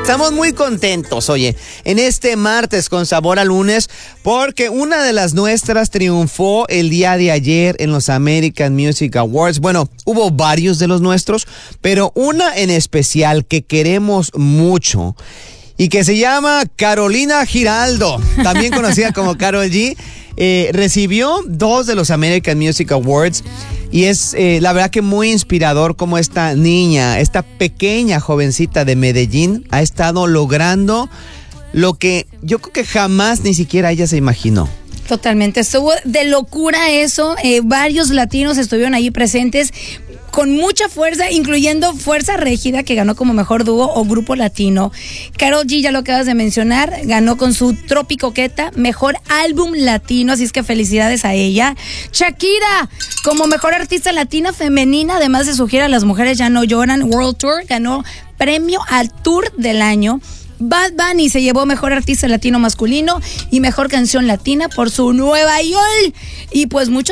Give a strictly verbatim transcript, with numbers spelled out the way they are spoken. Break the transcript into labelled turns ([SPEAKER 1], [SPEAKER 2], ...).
[SPEAKER 1] Estamos muy contentos, oye, en este martes con sabor a lunes, porque una de las nuestras triunfó el día de ayer en los American Music Awards. Bueno, hubo varios de los nuestros, pero una en especial que queremos mucho y que se llama Carolina Giraldo, también conocida como Karol G. Eh, recibió dos de los American Music Awards y es eh, la verdad que muy inspirador como esta niña, esta pequeña jovencita de Medellín ha estado logrando lo que yo creo que jamás ni siquiera ella se imaginó.
[SPEAKER 2] Totalmente, estuvo de locura eso, eh, varios latinos estuvieron ahí presentes con mucha fuerza, incluyendo Fuerza Régida, que ganó como mejor dúo o grupo latino. Karol G, ya lo acabas de mencionar, ganó con su Tropicoqueta, mejor álbum latino, así es que felicidades a ella. Shakira, como mejor artista latina femenina, además de su gira Las Mujeres Ya No Lloran World Tour, ganó premio al Tour del Año. Bad Bunny se llevó mejor artista latino masculino y mejor canción latina por su Nueva York. Y pues muchos